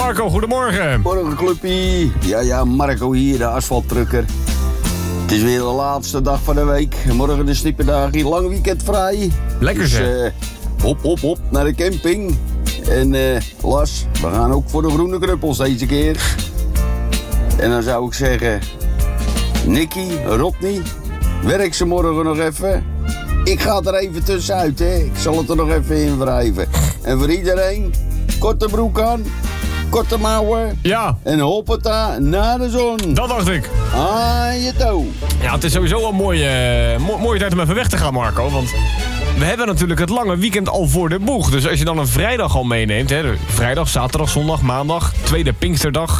Marco, goedemorgen. Morgen, clubpie. Ja, Marco hier, de asfalttrucker. Het is weer de laatste dag van de week. Morgen de snipperdag, hier lang weekend vrij. Lekker dus, zeg. Hop, naar de camping. En Las, we gaan ook voor de groene knuppels deze keer. En dan zou ik zeggen... Nicky, Rodney, werk ze morgen nog even. Ik ga er even tussenuit, hè. Ik zal het er nog even in wrijven. En voor iedereen, korte broek aan, korte mouwen. Ja. En hoppata, naar de zon. Dat dacht ik. Aan je toe. Ja, het is sowieso een mooie tijd om even weg te gaan, Marco. Want we hebben natuurlijk het lange weekend al voor de boeg. Dus als je dan een vrijdag al meeneemt, hè, vrijdag, zaterdag, zondag, maandag, tweede Pinksterdag.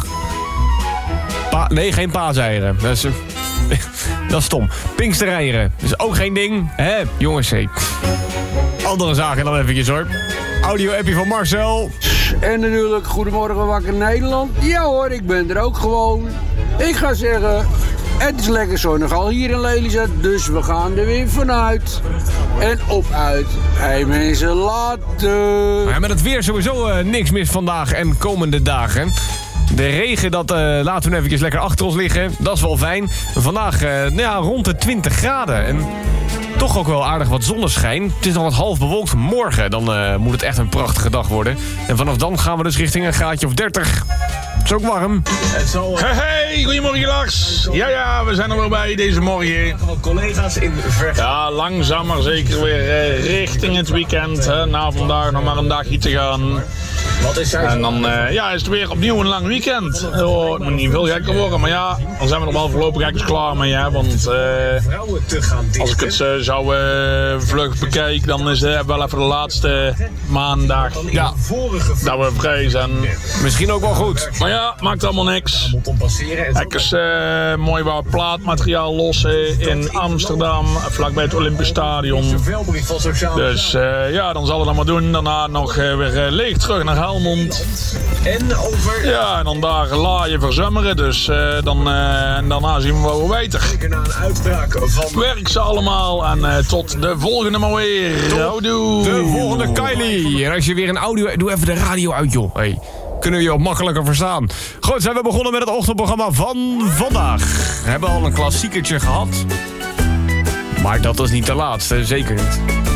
Nee, geen paaseieren. Dat is stom. Pinkstereieren. Dus ook geen ding. Hè, jongens, hé. Andere zaken dan eventjes, hoor. Audio-appie van Marcel. En natuurlijk, goedemorgen Wakker Nederland. Ja hoor, ik ben er ook gewoon. Ik ga zeggen, het is lekker zonnig al hier in Lelystad, dus we gaan er weer vanuit. En op uit. Hey mensen, later. Maar met het weer sowieso niks mis vandaag en komende dagen. De regen, dat laten we even lekker achter ons liggen. Dat is wel fijn. Vandaag rond de 20 graden. En toch ook wel aardig wat zonneschijn. Het is nog wat half bewolkt. Morgen dan moet het echt een prachtige dag worden. En vanaf dan gaan we dus richting een graadje of 30. Het is ook warm. Hey, goedemorgen Lars. Ja, we zijn er weer bij deze morgen. Collega's in Ja, langzaam maar zeker weer richting het weekend. Hè. Na vandaag nog maar een dagje te gaan. En dan is het weer opnieuw een lang weekend. Oh, het moet niet veel gekker worden, maar ja, dan zijn we nog wel voorlopig eigenlijk klaar mee. Hè, want als ik het zou vlug bekijk, dan is het wel even de laatste maandag dat we vrij zijn. Misschien ook wel goed. Maar ja, maakt allemaal niks. Even mooi wat plaatmateriaal lossen in Amsterdam, vlakbij het Olympisch Stadion. Dus dan zal het dan maar doen. Daarna nog weer leeg terug naar Helmond. Ja, en dan daar laaien verzummeren. Dus daarna zien we wel weer beter. Werk ze allemaal en tot de volgende maar weer. Houdoe. De volgende Kylie. En als je weer een audio... Doe even de radio uit, joh. Hey. Kunnen we je ook makkelijker verstaan. Goed, zijn we begonnen met het ochtendprogramma van vandaag. We hebben al een klassiekertje gehad. Maar dat is niet de laatste, zeker niet.